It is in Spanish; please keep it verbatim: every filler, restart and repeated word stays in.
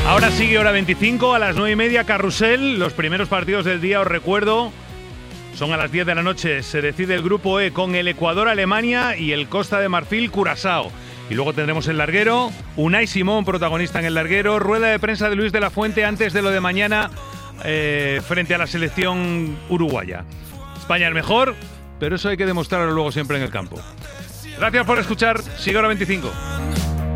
Ahora sigue hora veinticinco, a las nueve y media, Carrusel. Los primeros partidos del día, os recuerdo, son a las diez de la noche. Se decide el grupo E con el Ecuador, Alemania y el Costa de Marfil, Curazao. Y luego tendremos el larguero, Unai Simón, protagonista en el larguero, rueda de prensa de Luis de la Fuente antes de lo de mañana eh, frente a la selección uruguaya. España el mejor, pero eso hay que demostrarlo luego siempre en el campo. Gracias por escuchar, sigue hora veinticinco.